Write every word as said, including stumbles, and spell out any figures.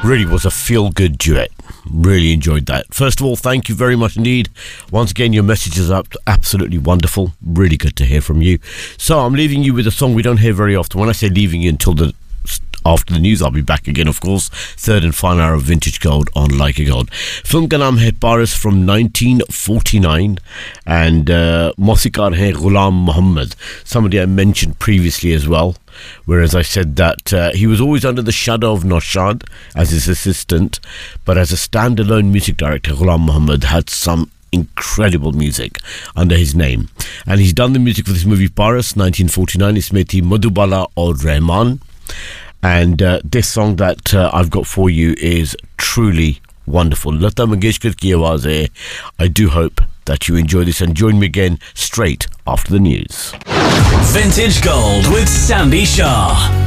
Really was a feel-good duet. Really enjoyed that. First of all, thank you very much indeed. Once again, your messages are absolutely wonderful. Really good to hear from you. So I'm leaving you with a song we don't hear very often. When I say leaving you until the after the news, I'll be back again, of course. Third and final hour of Vintage Gold on Like a Gold. Film ka naam hai Paris from nineteen forty-nine, and uh, Mausikar hai Ghulam Muhammad, somebody I mentioned previously as well. Whereas I said that uh, he was always under the shadow of Naushad as his assistant, but as a standalone music director, Ghulam Muhammad had some incredible music under his name. And he's done the music for this movie Paris nineteen forty-nine. Isme thi Madhubala aur Rahman. And uh, this song that uh, I've got for you is truly wonderful. Lata Mangeshkar ki awaaz hai. I do hope that you enjoy this and join me again straight after the news. Vintage Gold with Sandy Shah.